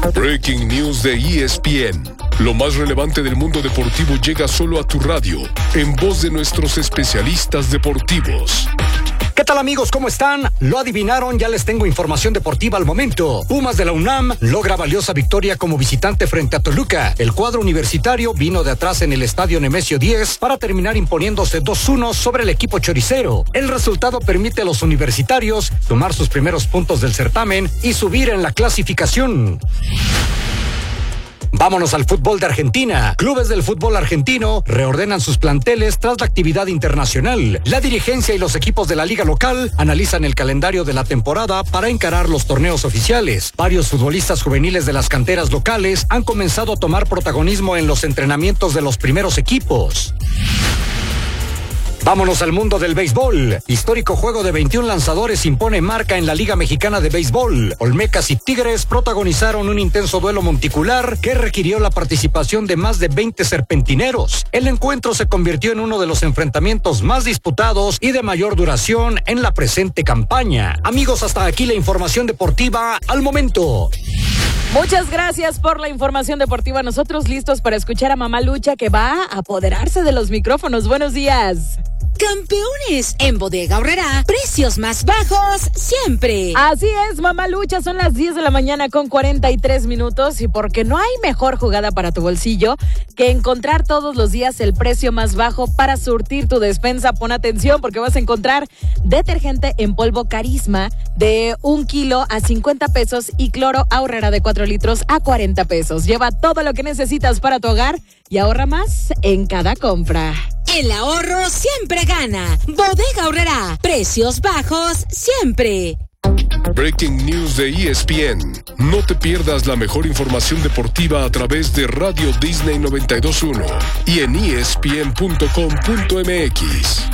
Breaking News de ESPN. Lo más relevante del mundo deportivo llega solo a tu radio, en voz de nuestros especialistas deportivos. ¿Qué tal, amigos? ¿Cómo están? Lo adivinaron, ya les tengo información deportiva al momento. Pumas de la UNAM logra valiosa victoria como visitante frente a Toluca. El cuadro universitario vino de atrás en el estadio Nemesio 10 para terminar imponiéndose 2-1 sobre el equipo choricero. El resultado permite a los universitarios tomar sus primeros puntos del certamen y subir en la clasificación. Vámonos al fútbol de Argentina. Clubes del fútbol argentino reordenan sus planteles tras la actividad internacional. La dirigencia y los equipos de la liga local analizan el calendario de la temporada para encarar los torneos oficiales. Varios futbolistas juveniles de las canteras locales han comenzado a tomar protagonismo en los entrenamientos de los primeros equipos. Vámonos al mundo del béisbol. Histórico juego de 21 lanzadores impone marca en la Liga Mexicana de Béisbol. Olmecas y Tigres protagonizaron un intenso duelo monticular que requirió la participación de más de 20 serpentineros. El encuentro se convirtió en uno de los enfrentamientos más disputados y de mayor duración en la presente campaña. Amigos, hasta aquí la información deportiva al momento. Muchas gracias por la información deportiva. Nosotros listos para escuchar a Mamá Lucha, que va a apoderarse de los micrófonos. Buenos días. Campeones, en Bodega Aurrerá, precios más bajos siempre. Así es, Mamá Lucha, son las 10 de la mañana con 43 minutos y porque no hay mejor jugada para tu bolsillo que encontrar todos los días el precio más bajo para surtir tu despensa. Pon atención porque vas a encontrar detergente en polvo Carisma de 1 kilo a 50 pesos y cloro Aurrerá de 4 litros a 40 pesos. Lleva todo lo que necesitas para tu hogar y ahorra más en cada compra. El ahorro siempre gana. Bodega Aurrerá, precios bajos siempre. Breaking News de ESPN. No te pierdas la mejor información deportiva a través de Radio Disney 92.1 y en ESPN.com.mx.